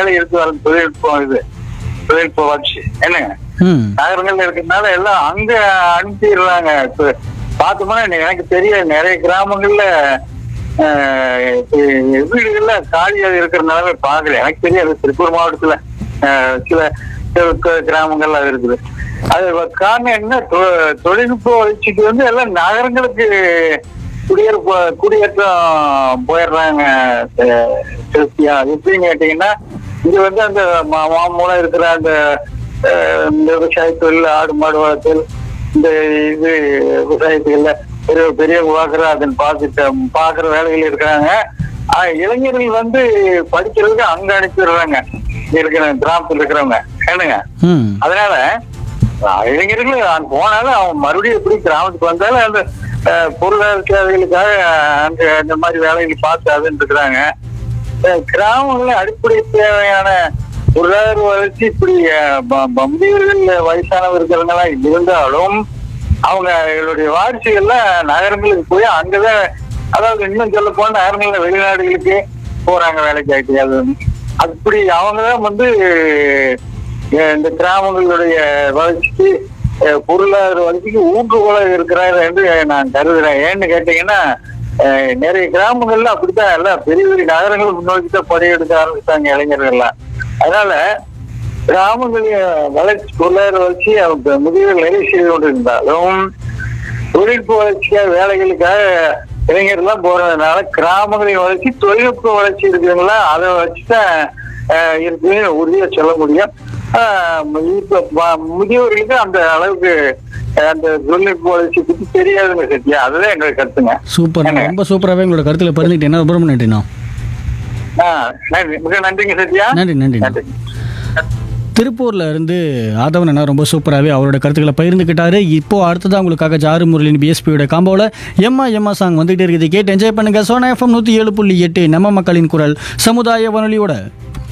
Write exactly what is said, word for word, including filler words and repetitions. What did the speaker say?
வேலை இருக்கு வர தொழில்நுட்பம் இது தொழில்நுட்ப வளர்ச்சி என்னங்க நகரங்கள்ல இருக்கிறதுனால எல்லாம் அங்க அனுப்பிடுறாங்க. பார்த்தோம்னா எனக்கு தெரிய நிறைய கிராமங்கள்ல வீடுகள்ல காலியாக இருக்கிறதுனால பாக்கல. எனக்கு தெரியாது திருப்பூர் மாவட்டத்துல சில கிராமங்கள்ல இருக்குது. அது காரணம் என்ன, தொழில்நுட்ப வளர்ச்சிக்கு வந்து எல்லாம் நகரங்களுக்கு குடியேற குடியேற்றம் போயிடுறாங்க. எப்படின்னு கேட்டீங்கன்னா இங்க வந்து அந்த மாமூலம் இருக்கிற அந்த விவசாய தொழில், ஆடு மாடு வளர்த்தல், இந்த இது விவசாயத்துகள்ல பெரிய பெரிய பார்க்குற அதன் பார்த்துட்டு பாக்குற வேலைகள் இருக்கிறாங்க. இளைஞர்கள் வந்து படிக்கிறதுக்கு அங்க அனுப்பிடுறாங்க இருக்கிற கிராமத்துல இருக்கிறவங்க என்னங்க. அதனால இளைஞர்கள் போனாலும் அவன் மறுபடியும் எப்படி கிராமத்துக்கு வந்தாலும் அந்த பொருளாதார தேவைகளுக்காக அங்க அந்த மாதிரி வேலைகள் பார்த்து அதுன்னு இருக்கிறாங்க. கிராமங்கள்ல அடிப்படை தேவையான பொருளாதார வளர்ச்சி இப்படி முதியவர்கள் வயசானவர் இருக்கிறவங்கலாம் இருந்தாலும் அவங்களுடைய வாரிசுகள்லாம் நகரங்களுக்கு போய் அங்கதான், அதாவது இன்னும் சொல்ல போனா நகரங்கள்ல வெளிநாடுகளுக்கு போறாங்க வேலைக்கு ஆகிட்டு. அது அப்படி அவங்கதான் வந்து இந்த கிராமங்களுடைய வளர்ச்சிக்கு பொருளாதார வளர்ச்சிக்கு ஊன்றுகோல இருக்கிறார் என்று நான் கருதுறேன். ஏன்னு கேட்டீங்கன்னா நிறைய கிராமங்கள்ல அப்படித்தான் எல்லாம் பெரிய பெரிய நகரங்கள் முன்னோக்கி தான் படையெடுக்க ஆரம்பிச்சாங்க இளைஞர்கள்லாம். அதனால கிராமங்களுடைய வளர்ச்சி பொருளாதார வளர்ச்சி அவங்க முதியவர்கள் நிறைய செய்து கொண்டு இருந்தாலும் தொழில்நுட்ப வளர்ச்சிக்காக வேலைகளுக்காக இளைஞர்கள்லாம் போறதுனால கிராமங்களின் வளர்ச்சி தொழில்நுட்ப வளர்ச்சி இருக்குதுங்களா அதை வச்சுதான் இருக்குன்னு உறுதியா சொல்ல முடியும். இப்ப முதியவர்களுக்கு அந்த அளவுக்கு அந்த தொழில்நுட்ப வளர்ச்சி பத்தி தெரியாதுங்க சத்யா. அதுதான் எங்களோட கருத்துங்க. சூப்பர், ரொம்ப சூப்பராகவே எங்களோட கருத்துல பகிர்ந்துட்டு என்ன ரொம்ப நன்றிண்ணா. நன்றி, மிக நன்றிங்க சத்யா. நன்றி நன்றி நன்றி. திருப்பூர்ல இருந்து ஆதவன் அண்ணா ரொம்ப சூப்பராகவே அவரோட கருத்துக்களை பகிர்ந்துக்கிட்டாரு. இப்போ அடுத்ததான் உங்களுக்காக ஜாரு முரளின் பிஎஸ்பியோட காம்போல எம்மா எம்மா சாங் வந்துகிட்டே இருக்குது. கேட்டு என்ஜாய் பண்ணுங்க. சோனா எஃப்எம் நூற்றி ஏழு புள்ளி எட்டு நம்ம மக்களின் குரல் சமுதாய வானொலியோட.